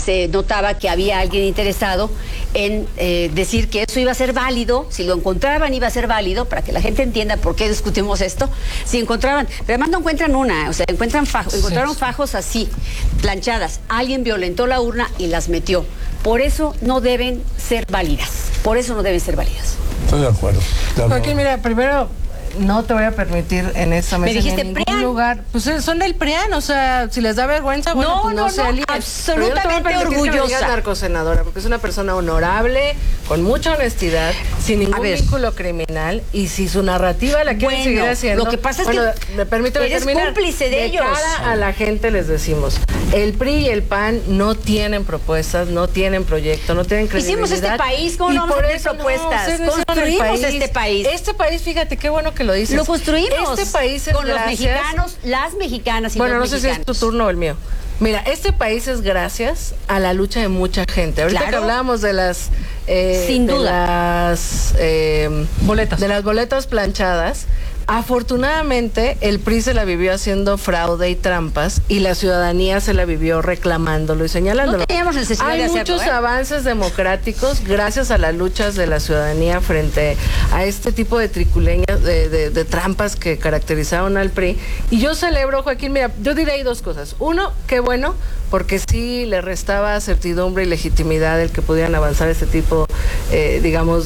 se notaba que había alguien interesado en decir que eso iba a ser válido, si lo encontraban iba a ser válido, para que la gente entienda por qué discutimos esto, si encontraban, pero además no encuentran una, o sea, encontraron fajos así, planchadas, alguien violentó la urna y las metió, por eso no deben ser válidas, Estoy de acuerdo. Joaquín, mira, primero, no te voy a permitir en esta mesa, ¿me dijiste en ningún PRIAN? lugar. Pues son del PRIAN, o sea, si les da vergüenza, bueno, pues no se alíen. Absolutamente orgullosa. Que narcosenadora, porque es una persona honorable, con mucha honestidad, sin ningún vínculo criminal, y si su narrativa la quieren seguir haciendo. Lo que pasa es que permíteme eres terminar. cómplice de ellos. Cara a la gente les decimos, el PRI y el PAN no tienen propuestas, no tienen proyecto, no tienen credibilidad. Hicimos este país, ¿cómo no vamos a tener propuestas? Construimos este país. Este país, fíjate, qué bueno que lo dices. Lo construimos. Este país es con los gracias, mexicanos, las mexicanas y bueno, los no mexicanos. sé si es tu turno o el mío. Mira, este país es gracias a la lucha de mucha gente. Ahorita que hablábamos de las sin duda, boletas. De las boletas planchadas. Afortunadamente, el PRI se la vivió haciendo fraude y trampas y la ciudadanía se la vivió reclamándolo y señalándolo. No teníamos necesidad de hacerlo. Hay muchos avances democráticos gracias a las luchas de la ciudadanía frente a este tipo de triculeñas, de trampas que caracterizaron al PRI. Y yo celebro, Joaquín, mira, yo diré ahí dos cosas. Uno, qué bueno, porque sí le restaba certidumbre y legitimidad el que pudieran avanzar este tipo, digamos,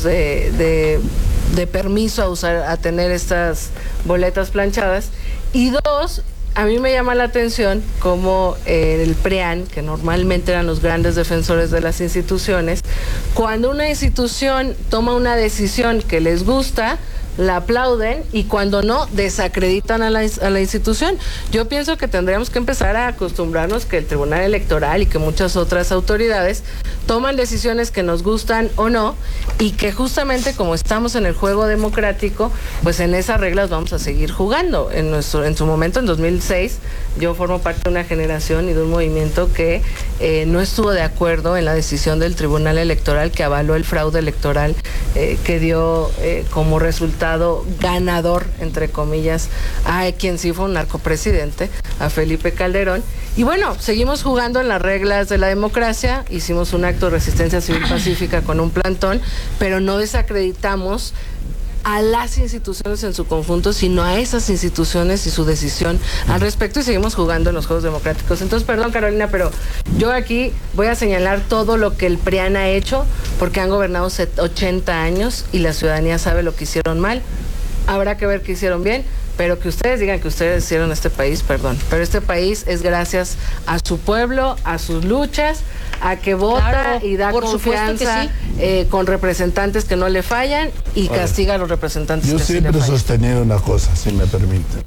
de permiso a tener estas boletas planchadas. Y dos, a mí me llama la atención como el PRIAN, que normalmente eran los grandes defensores de las instituciones, cuando una institución toma una decisión que les gusta, la aplauden, y cuando no, desacreditan a la institución. Yo pienso que tendríamos que empezar a acostumbrarnos que el Tribunal Electoral y que muchas otras autoridades toman decisiones que nos gustan o no, y que justamente como estamos en el juego democrático, pues en esas reglas vamos a seguir jugando. En su momento, en 2006, yo formo parte de una generación y de un movimiento que no estuvo de acuerdo en la decisión del Tribunal Electoral que avaló el fraude electoral que dio como resultado ganador, entre comillas, a quien sí fue un narcopresidente, a Felipe Calderón. Y bueno, seguimos jugando en las reglas de la democracia, hicimos un acto de resistencia civil pacífica con un plantón, pero no desacreditamos a las instituciones en su conjunto, sino a esas instituciones y su decisión al respecto, y seguimos jugando en los juegos democráticos. Entonces, perdón, Carolina, pero yo aquí voy a señalar todo lo que el PRIAN ha hecho, porque han gobernado 80 años y la ciudadanía sabe lo que hicieron mal. Habrá que ver qué hicieron bien, pero que ustedes digan que ustedes hicieron este país, perdón, pero este país es gracias a su pueblo, a sus luchas, a que vota y da confianza con representantes que no le fallan y castiga a los representantes que sí le fallan. Yo siempre he sostenido una cosa, si me permite.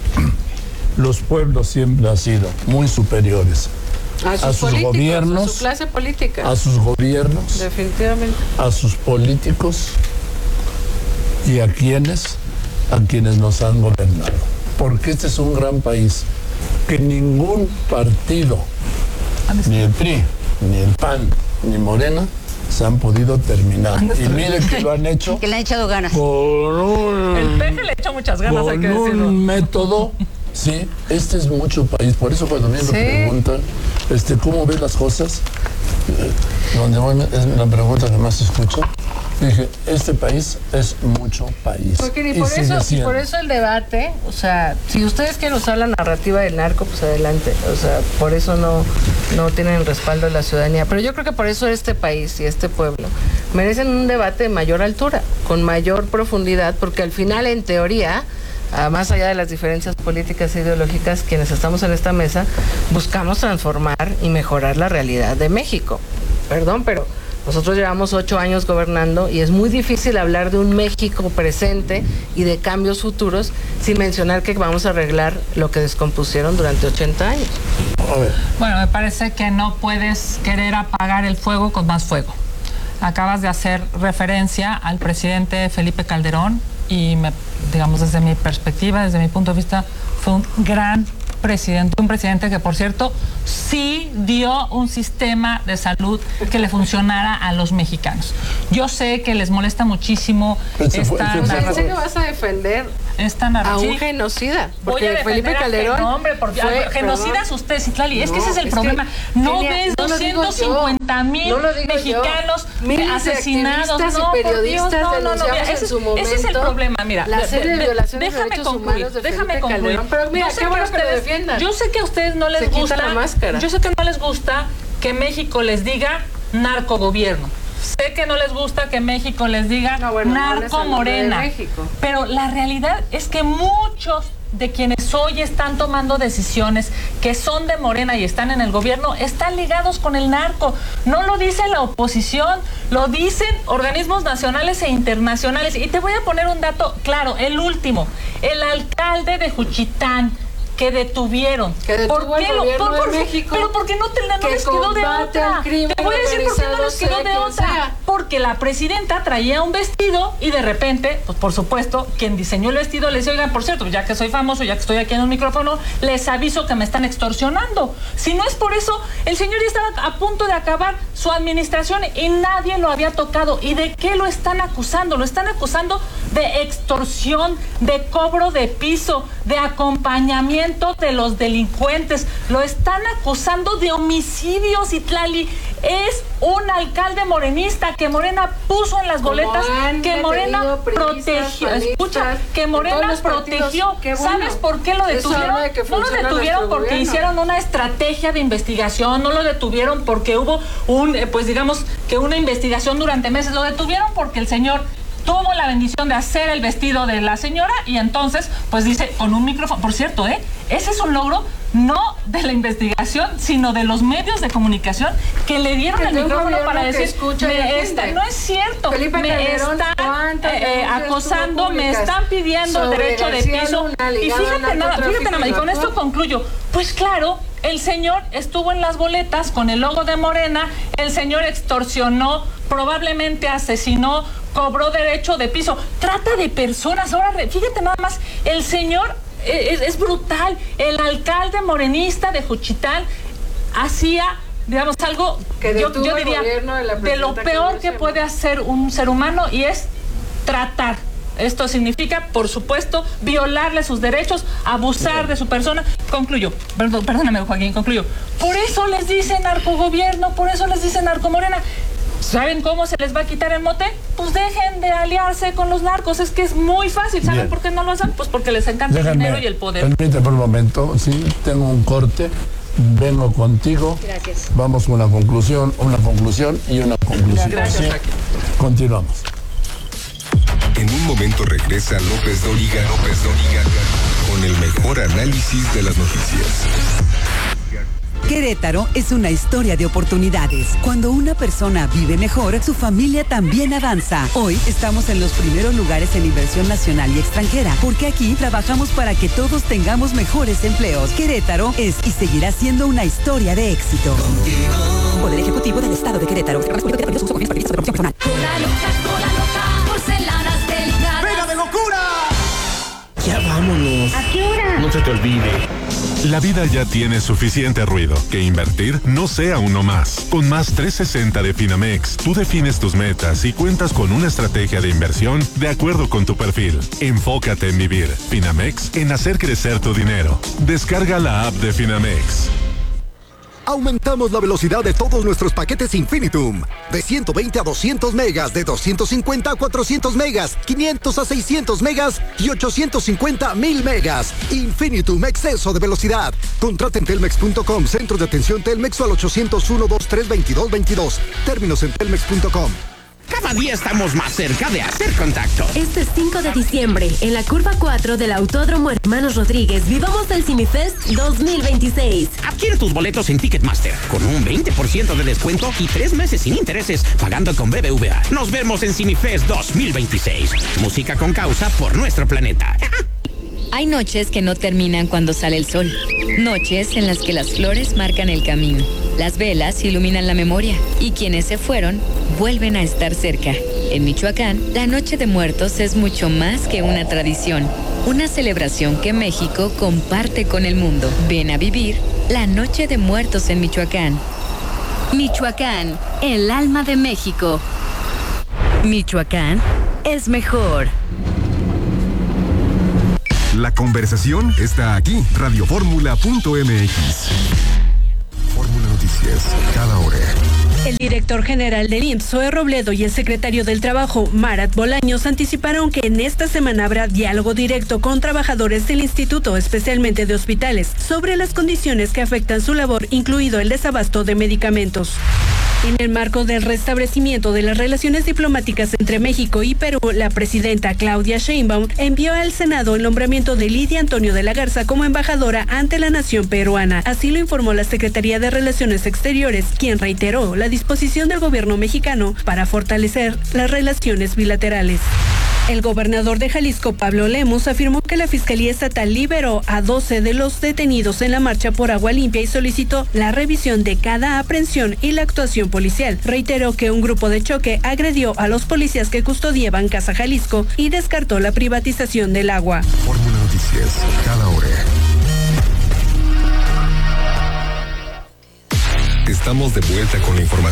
Los pueblos siempre han sido muy superiores a sus gobiernos, a su clase política, a sus gobiernos, definitivamente, a sus políticos y a quienes nos han gobernado. Porque este es un gran país que ningún partido, ni el PRI, ni el PAN, ni Morena, se han podido terminar. Y miren que lo han hecho. Que le han echado ganas. Con un, el PG le echó muchas ganas, hay que decirlo. Con un método. Sí, este es mucho país. Por eso cuando me preguntan, ¿cómo ves las cosas? Es la pregunta que más escucho. Dije, este país es mucho país. Porque por eso el debate, o sea, si ustedes quieren usar la narrativa del narco, pues adelante. O sea, por eso no tienen el respaldo de la ciudadanía. Pero yo creo que por eso este país y este pueblo merecen un debate de mayor altura, con mayor profundidad, porque al final, en teoría, más allá de las diferencias políticas e ideológicas, quienes estamos en esta mesa buscamos transformar y mejorar la realidad de México. Perdón, pero nosotros llevamos 8 años gobernando y es muy difícil hablar de un México presente y de cambios futuros sin mencionar que vamos a arreglar lo que descompusieron durante 80 años. Bueno, me parece que no puedes querer apagar el fuego con más fuego. Acabas de hacer referencia al presidente Felipe Calderón y, digamos, desde mi perspectiva, desde mi punto de vista, fue un gran presidente, un presidente que, por cierto, sí dio un sistema de salud que le funcionara a los mexicanos. Yo sé que les molesta muchísimo esta... Pensé que vas a defender esta narrativa. A un genocida. Voy a Porque Felipe Calderón. No, hombre, porque genocidas usted, Citlali. Es que ese es el problema. No ves 250,000 mexicanos asesinados. No, periodistas denunciamos en su momento. Ese es el problema. Mira, la serie de violaciones de derechos humanos de Felipe Calderón. Pero mira, qué bueno que lo defiendan. Yo sé que a ustedes no les gusta. La máscara. Yo sé que no les gusta que México les diga narcogobierno. Sé que no les gusta que México les diga narcomorena. Pero la realidad es que muchos de quienes hoy están tomando decisiones que son de Morena y están en el gobierno, están ligados con el narco. No lo dice la oposición, lo dicen organismos nacionales e internacionales. Y te voy a poner un dato claro, el último. El alcalde de Juchitán, que detuvieron. Que detuvo el gobierno de México. Pero porque no les quedó de otra. Te voy a decir por qué no les quedó de otra. Porque la presidenta traía un vestido y de repente, pues por supuesto, quien diseñó el vestido le dice, oigan, por cierto, ya que soy famoso, ya que estoy aquí en un micrófono, les aviso que me están extorsionando. Si no es por eso, el señor ya estaba a punto de acabar su administración y nadie lo había tocado. ¿Y de qué lo están acusando? Lo están acusando de extorsión, de cobro de piso, de acompañamiento de los delincuentes. Lo están acusando de homicidios, Citlali. Es un alcalde morenista que Morena puso en las boletas, que Morena protegió. Escucha, que Morena protegió. ¿Sabes por qué lo detuvieron? No lo detuvieron porque hicieron una estrategia de investigación, no lo detuvieron porque hubo una investigación durante meses. Lo detuvieron porque el señor tuvo la bendición de hacer el vestido de la señora y entonces, pues dice, con un micrófono. Por cierto, ese es un logro no de la investigación, sino de los medios de comunicación que le dieron el micrófono para decir, no es cierto, me están acosando, me están pidiendo derecho de piso. Y fíjate nada, y con esto concluyo. Pues claro, el señor estuvo en las boletas con el logo de Morena, el señor extorsionó, probablemente asesinó, cobró derecho de piso, trata de personas. Ahora, fíjate nada más, el señor es brutal. El alcalde morenista de Juchitán hacía, digamos, algo que yo diría de lo peor que puede hacer un ser humano, y es tratar. Esto significa, por supuesto, violarle sus derechos, abusar de su persona. Concluyo. Perdóname, Joaquín, concluyo. Por eso les dicen narcogobierno, por eso les dicen narcomorena. ¿Saben cómo se les va a quitar el mote? Pues dejen de aliarse con los narcos. Es que es muy fácil. ¿Saben por qué no lo hacen? Pues porque les encanta el dinero y el poder. Permíteme por un momento. Sí, tengo un corte. Vengo contigo. Gracias. Vamos con una conclusión y una conclusión. Gracias, ¿sí? Continuamos. En un momento regresa López Dóriga con el mejor análisis de las noticias. Querétaro es una historia de oportunidades. Cuando una persona vive mejor, su familia también avanza. Hoy estamos en los primeros lugares en inversión nacional y extranjera, porque aquí trabajamos para que todos tengamos mejores empleos. Querétaro es y seguirá siendo una historia de éxito. Poder Ejecutivo del Estado de Querétaro. Porcelanas delicadas. ¡Pega de locura! Ya vámonos. ¿A qué hora? No se te olvide. La vida ya tiene suficiente ruido. Que invertir no sea uno más. Con Más 360 de Finamex, tú defines tus metas y cuentas con una estrategia de inversión de acuerdo con tu perfil. Enfócate en vivir. Finamex, en hacer crecer tu dinero. Descarga la app de Finamex. Aumentamos la velocidad de todos nuestros paquetes Infinitum. De 120 a 200 megas, de 250 a 400 megas, 500 a 600 megas y 850 a 1000 megas. Infinitum, exceso de velocidad. Contrata en telmex.com, centro de atención Telmex, o al 801-232-2222. Términos en telmex.com. Cada día estamos más cerca de hacer contacto. Este 5 de diciembre, en la curva 4 del Autódromo Hermanos Rodríguez, vivamos el CineFest 2026. Adquiere tus boletos en Ticketmaster con un 20% de descuento y 3 meses sin intereses pagando con BBVA. Nos vemos en CineFest 2026. Música con causa por nuestro planeta. Hay noches que no terminan cuando sale el sol. Noches en las que las flores marcan el camino. Las velas iluminan la memoria. Y quienes se fueron, vuelven a estar cerca. En Michoacán, la Noche de Muertos es mucho más que una tradición. Una celebración que México comparte con el mundo. Ven a vivir la Noche de Muertos en Michoacán. Michoacán, el alma de México. Michoacán es mejor. La conversación está aquí. Radioformula.mx. Fórmula Noticias, cada hora. El director general del IMSS, Zoe Robledo, y el secretario del Trabajo, Marat Bolaños, anticiparon que en esta semana habrá diálogo directo con trabajadores del instituto, especialmente de hospitales, sobre las condiciones que afectan su labor, incluido el desabasto de medicamentos. En el marco del restablecimiento de las relaciones diplomáticas entre México y Perú, la presidenta Claudia Sheinbaum envió al Senado el nombramiento de Lidia Antonio de la Garza como embajadora ante la nación peruana. Así lo informó la Secretaría de Relaciones Exteriores, quien reiteró la disposición del gobierno mexicano para fortalecer las relaciones bilaterales. El gobernador de Jalisco, Pablo Lemus, afirmó que la Fiscalía Estatal liberó a 12 de los detenidos en la marcha por agua limpia y solicitó la revisión de cada aprehensión y la actuación policial. Reiteró que un grupo de choque agredió a los policías que custodiaban Casa Jalisco y descartó la privatización del agua. Fórmula Noticias, cada hora. Estamos de vuelta con la información.